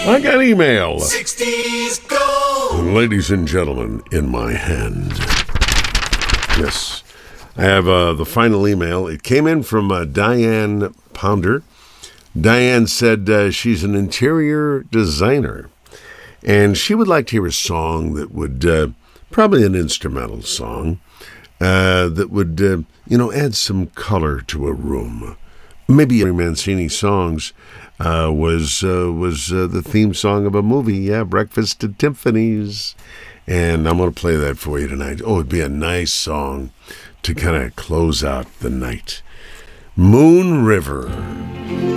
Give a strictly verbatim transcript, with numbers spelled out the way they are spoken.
I got email. sixties Gold. Ladies and gentlemen, in my hand. Yes. I have uh, the final email. It came in from uh, Diane Pounder. Diane said uh, she's an interior designer, and she would like to hear a song that would, uh, probably an instrumental song, uh, that would, uh, you know, add some color to a room. Maybe Henry Mancini songs uh, was uh, was uh, the theme song of a movie, yeah, Breakfast at Tiffany's. And I'm going to play that for you tonight. Oh, it'd be a nice song to kind of close out the night. Moon River.